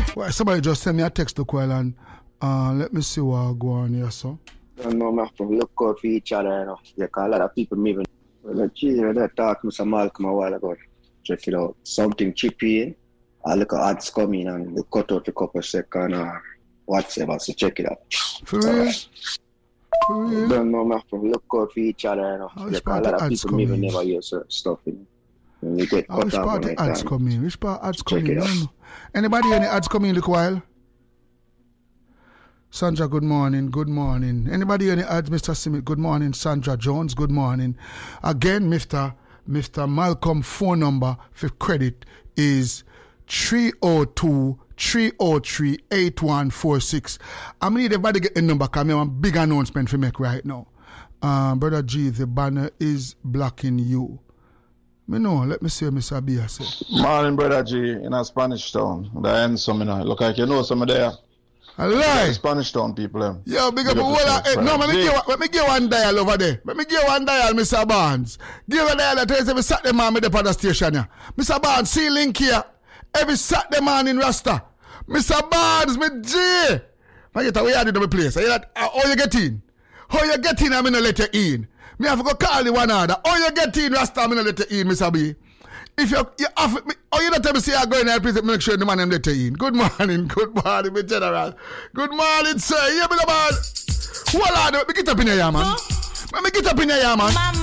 Well, somebody just sent me a text to Quell and let me see what go on here, so. I know, we have to look out for each other, you know. Because a lot of people moving. Well, they talk to Mr. Malcolm a while ago. Check it out. Something chippy in. I look at ads coming and they cut out a couple seconds or whatever, so check it out. For real? For real? I don't know, we have to look out for each other, you know. Because a lot of people maybe never hear certain stuff, you know. When we get cut which off part on the that ads time. come in? Which part ads come Check in? it I out. don't know. Anybody any ads come in look while? Sandra, good morning. Good morning. Anybody any ads, Mr. Simit? Good morning. Sandra Jones, good morning. Again, Mr. Malcolm phone number for credit is 302-303-8146. I need everybody get the number because I have a big announcement to make right now. Brother G, the banner is blocking you. Me know, let me see what Mr. Abia say. Morning, Brother G, in a Spanish town. The end some, you know. Look like you know some of there. A lie. Spanish town people, them. Yo, big up. No, let me give one dial over there. Let me give one dial, Mr. Barnes. Give a dial that every Saturday morning me the station here. Mr. Barnes, see link here. Every Saturday morning Rasta. Mr. Barnes, me G. I get away out of the place. I that how you get in? How you get in, I'm gonna let you in. Me have to go call you one order. How you get in, Rasta, I'm gonna let you in, Mr. B. If you have me, oh, you don't tell me say you're going there, please make sure the man them let you in. Good morning, my general. Good morning, sir. Yeah, me the man. Hold on, let me get up in here, man. Let me get up in here, man.